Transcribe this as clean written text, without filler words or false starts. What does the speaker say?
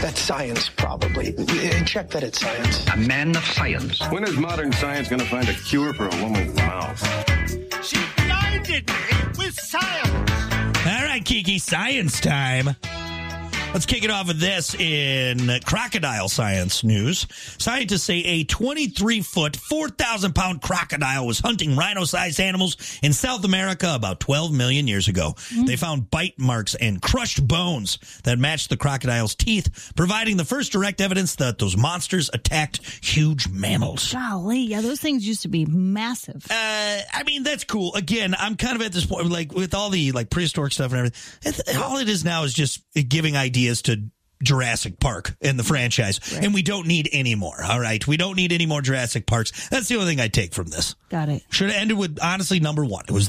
That's science, probably. Check that it's science. A man of science. When is modern science going to find a cure for a woman's mouth? She blinded me with science. All right, Kiki, science time. Let's kick it off with this in crocodile science news. Scientists say a 23-foot, 4,000-pound crocodile was hunting rhino-sized animals in South America about 12 million years ago. Mm-hmm. They found bite marks and crushed bones that matched the crocodile's teeth, providing the first direct evidence that those monsters attacked huge mammals. Golly, yeah, those things used to be massive. I mean, that's cool. Again, I'm kind of at this point, like, with all the, like, prehistoric stuff and everything, all it is now is just giving ideas to Jurassic Park in the franchise, right. And we don't need any more. All right, we don't need any more Jurassic Parks. That's the only thing I take from this. Got it. Should have ended with honestly number one. It was